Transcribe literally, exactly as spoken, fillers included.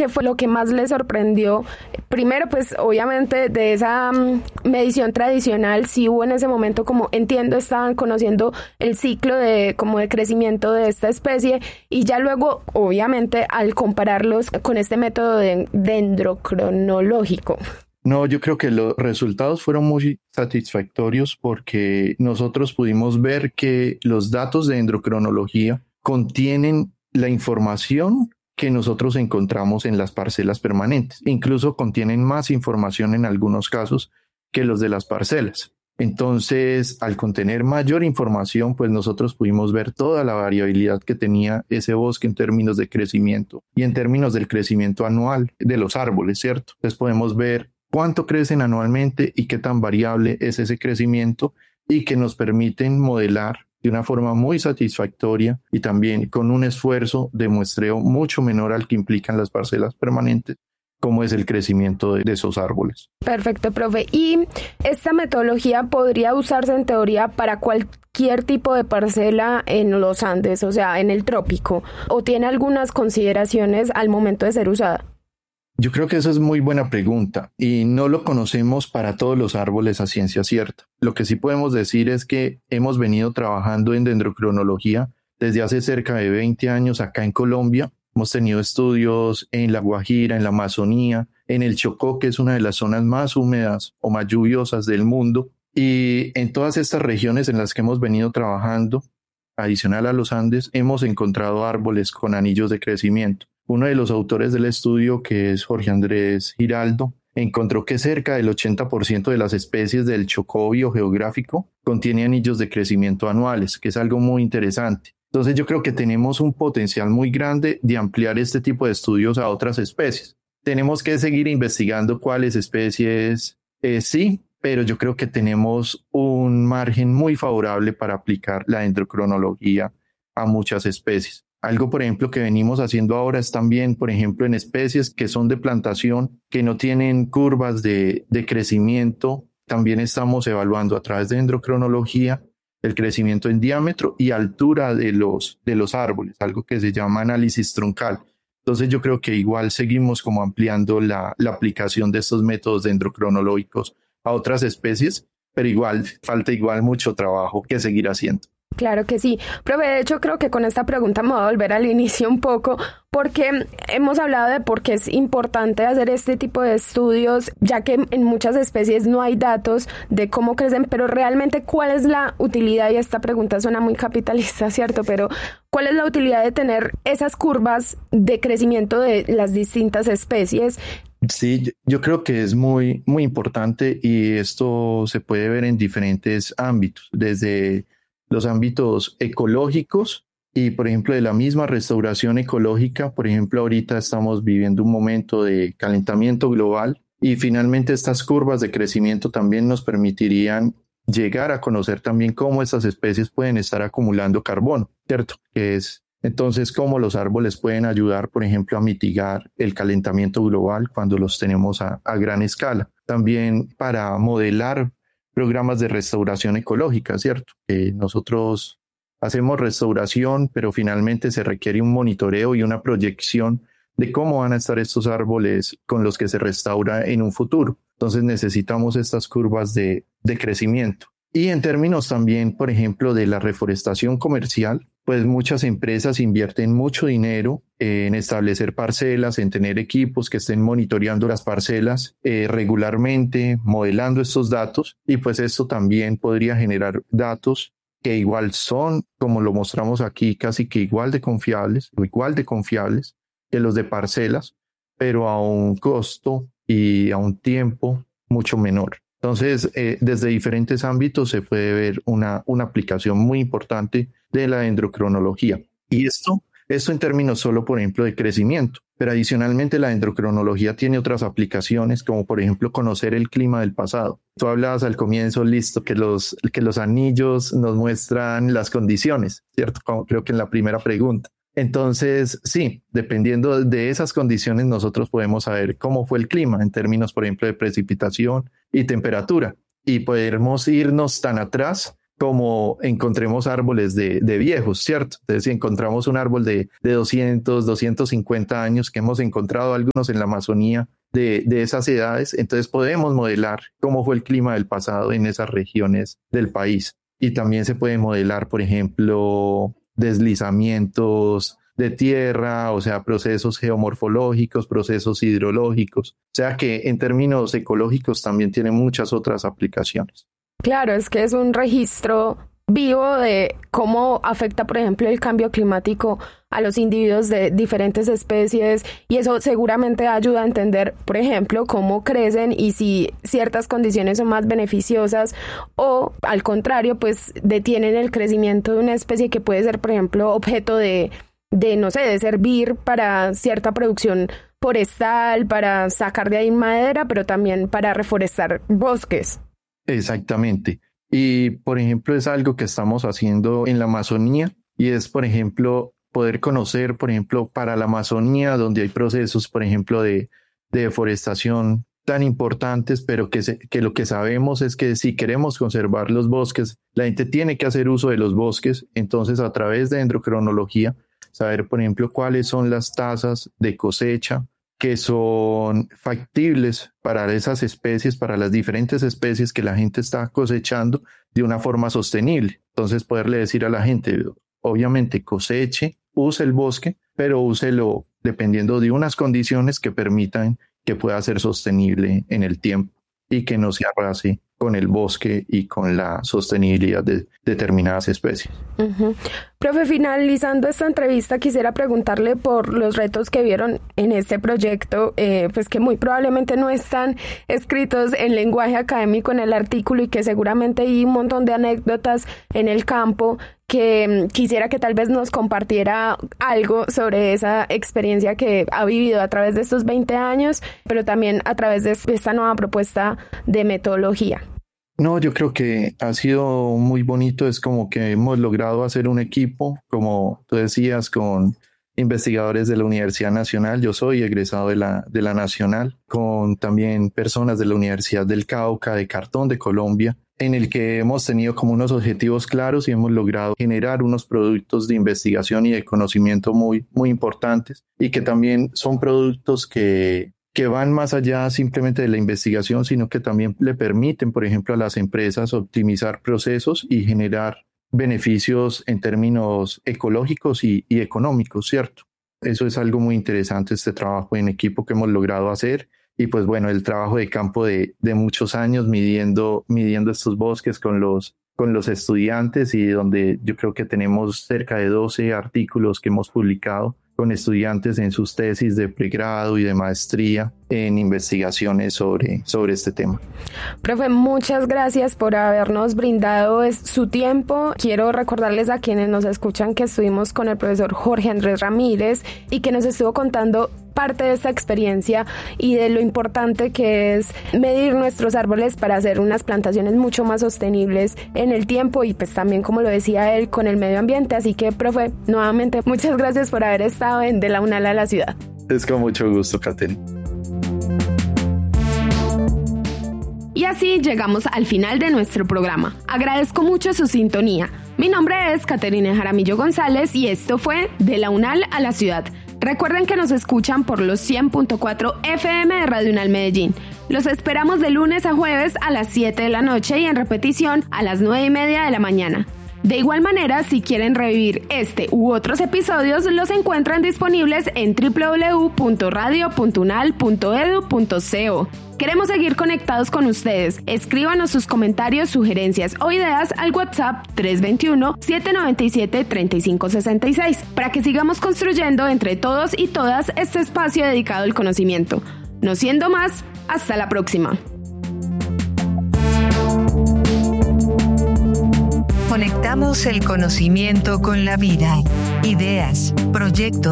¿qué fue lo que más le sorprendió? Primero, pues obviamente de esa um, medición tradicional, sí hubo en ese momento, como entiendo, estaban conociendo el ciclo de como de crecimiento de esta especie, y ya luego, obviamente, al compararlos con este método de, dendrocronológico. No, yo creo que los resultados fueron muy satisfactorios porque nosotros pudimos ver que los datos de dendrocronología contienen la información que nosotros encontramos en las parcelas permanentes. Incluso contienen más información en algunos casos que los de las parcelas. Entonces, al contener mayor información, pues nosotros pudimos ver toda la variabilidad que tenía ese bosque en términos de crecimiento y en términos del crecimiento anual de los árboles, ¿cierto? Entonces podemos ver cuánto crecen anualmente y qué tan variable es ese crecimiento, y que nos permiten modelar de una forma muy satisfactoria y también con un esfuerzo de muestreo mucho menor al que implican las parcelas permanentes, cómo es el crecimiento de, de esos árboles. Perfecto, profe. ¿Y esta metodología podría usarse en teoría para cualquier tipo de parcela en los Andes, o sea, en el trópico, o tiene algunas consideraciones al momento de ser usada? Yo creo que esa es muy buena pregunta y no lo conocemos para todos los árboles a ciencia cierta. Lo que sí podemos decir es que hemos venido trabajando en dendrocronología desde hace cerca de veinte años acá en Colombia. Hemos tenido estudios en La Guajira, en la Amazonía, en el Chocó, que es una de las zonas más húmedas o más lluviosas del mundo. Y en todas estas regiones en las que hemos venido trabajando, adicional a los Andes, hemos encontrado árboles con anillos de crecimiento. Uno de los autores del estudio, que es Jorge Andrés Giraldo, encontró que cerca del ochenta por ciento de las especies del Chocó biogeográfico contiene anillos de crecimiento anuales, que es algo muy interesante. Entonces yo creo que tenemos un potencial muy grande de ampliar este tipo de estudios a otras especies. Tenemos que seguir investigando cuáles especies eh, sí, pero yo creo que tenemos un margen muy favorable para aplicar la dendrocronología a muchas especies. Algo, por ejemplo, que venimos haciendo ahora es también, por ejemplo, en especies que son de plantación, que no tienen curvas de, de crecimiento, también estamos evaluando a través de dendrocronología el crecimiento en diámetro y altura de los, de los árboles, algo que se llama análisis troncal. Entonces yo creo que igual seguimos como ampliando la, la aplicación de estos métodos dendrocronológicos a otras especies, pero igual falta igual mucho trabajo que seguir haciendo. Claro que sí. Profe, de hecho creo que con esta pregunta me voy a volver al inicio un poco, porque hemos hablado de por qué es importante hacer este tipo de estudios, ya que en muchas especies no hay datos de cómo crecen, pero realmente ¿cuál es la utilidad? Y esta pregunta suena muy capitalista, ¿cierto? Pero ¿cuál es la utilidad de tener esas curvas de crecimiento de las distintas especies? Sí, yo creo que es muy, muy importante, y esto se puede ver en diferentes ámbitos, desde los ámbitos ecológicos y, por ejemplo, de la misma restauración ecológica. Por ejemplo, ahorita estamos viviendo un momento de calentamiento global y finalmente estas curvas de crecimiento también nos permitirían llegar a conocer también cómo estas especies pueden estar acumulando carbono, ¿cierto? Que es entonces cómo los árboles pueden ayudar, por ejemplo, a mitigar el calentamiento global cuando los tenemos a, a gran escala. También para modelar programas de restauración ecológica, ¿cierto? Eh, nosotros hacemos restauración, pero finalmente se requiere un monitoreo y una proyección de cómo van a estar estos árboles con los que se restaura en un futuro. Entonces necesitamos estas curvas de, de crecimiento. Y en términos también, por ejemplo, de la reforestación comercial, pues muchas empresas invierten mucho dinero en establecer parcelas, en tener equipos que estén monitoreando las parcelas eh, regularmente, modelando estos datos, y pues esto también podría generar datos que igual son, como lo mostramos aquí, casi que igual de confiables o igual de confiables que los de parcelas, pero a un costo y a un tiempo mucho menor. Entonces, eh, desde diferentes ámbitos se puede ver una, una aplicación muy importante de la dendrocronología. Y esto, esto en términos solo, por ejemplo, de crecimiento. Pero adicionalmente la dendrocronología tiene otras aplicaciones, como por ejemplo conocer el clima del pasado. Tú hablabas al comienzo, listo, que los, que los anillos nos muestran las condiciones, ¿cierto? Como creo que en la primera pregunta. Entonces, sí, dependiendo de esas condiciones, nosotros podemos saber cómo fue el clima en términos, por ejemplo, de precipitación y temperatura. Y podemos irnos tan atrás como encontremos árboles de, de viejos, ¿cierto? Entonces, si encontramos un árbol de, de doscientos, doscientos cincuenta años, que hemos encontrado algunos en la Amazonía de, de esas edades, entonces podemos modelar cómo fue el clima del pasado en esas regiones del país. Y también se puede modelar, por ejemplo, deslizamientos de tierra, o sea, procesos geomorfológicos, procesos hidrológicos. O sea que en términos ecológicos también tiene muchas otras aplicaciones. Claro, es que es un registro vivo de cómo afecta, por ejemplo, el cambio climático a los individuos de diferentes especies, y eso seguramente ayuda a entender, por ejemplo, cómo crecen y si ciertas condiciones son más beneficiosas o, al contrario, pues detienen el crecimiento de una especie que puede ser, por ejemplo, objeto de, de no sé, de servir para cierta producción forestal, para sacar de ahí madera, pero también para reforestar bosques. Exactamente. Y, por ejemplo, es algo que estamos haciendo en la Amazonía, y es, por ejemplo, poder conocer, por ejemplo, para la Amazonía, donde hay procesos, por ejemplo, de, de deforestación tan importantes, pero que, se, que lo que sabemos es que si queremos conservar los bosques, la gente tiene que hacer uso de los bosques. Entonces, a través de dendrocronología, saber, por ejemplo, cuáles son las tasas de cosecha que son factibles para esas especies, para las diferentes especies que la gente está cosechando de una forma sostenible. Entonces, poderle decir a la gente, obviamente coseche, use el bosque, pero úselo dependiendo de unas condiciones que permitan que pueda ser sostenible en el tiempo y que no se arrase con el bosque y con la sostenibilidad de determinadas especies. Uh-huh. Profe, finalizando esta entrevista, quisiera preguntarle por los retos que vieron en este proyecto, eh, pues que muy probablemente no están escritos en lenguaje académico en el artículo y que seguramente hay un montón de anécdotas en el campo, que quisiera que tal vez nos compartiera algo sobre esa experiencia que ha vivido a través de estos veinte años, pero también a través de esta nueva propuesta de metodología. No, yo creo que ha sido muy bonito. Es como que hemos logrado hacer un equipo, como tú decías, con investigadores de la Universidad Nacional. Yo soy egresado de la, de la Nacional, con también personas de la Universidad del Cauca, de Cartón, de Colombia, en el que hemos tenido como unos objetivos claros y hemos logrado generar unos productos de investigación y de conocimiento muy, muy importantes, y que también son productos que que van más allá simplemente de la investigación, sino que también le permiten, por ejemplo, a las empresas optimizar procesos y generar beneficios en términos ecológicos y, y económicos, ¿cierto? Eso es algo muy interesante, este trabajo en equipo que hemos logrado hacer. Y pues bueno, el trabajo de campo de, de muchos años midiendo, midiendo estos bosques con los, con los estudiantes, y donde yo creo que tenemos cerca de doce artículos que hemos publicado con estudiantes en sus tesis de pregrado y de maestría en investigaciones sobre, sobre este tema. Profe, muchas gracias por habernos brindado su tiempo. Quiero recordarles a quienes nos escuchan que estuvimos con el profesor Jorge Andrés Ramírez y que nos estuvo contando parte de esta experiencia y de lo importante que es medir nuestros árboles para hacer unas plantaciones mucho más sostenibles en el tiempo y pues también, como lo decía él, con el medio ambiente. Así que, profe, nuevamente muchas gracias por haber estado en De la UNAL a la Ciudad. Es con mucho gusto, Katherine. Y así llegamos al final de nuestro programa. Agradezco mucho su sintonía. Mi nombre es Caterina Jaramillo González y esto fue De la UNAL a la Ciudad. Recuerden que nos escuchan por los cien punto cuatro F M de Radio UNAL Medellín. Los esperamos de lunes a jueves a las siete de la noche y en repetición a las nueve y media de la mañana. De igual manera, si quieren revivir este u otros episodios, los encuentran disponibles en doble u doble u doble u punto radio punto unal punto edu punto co. Queremos seguir conectados con ustedes. Escríbanos sus comentarios, sugerencias o ideas al WhatsApp tres dos uno, siete nueve siete, tres cinco seis seis para que sigamos construyendo entre todos y todas este espacio dedicado al conocimiento. No siendo más, hasta la próxima. Conectamos el conocimiento con la vida, ideas, proyectos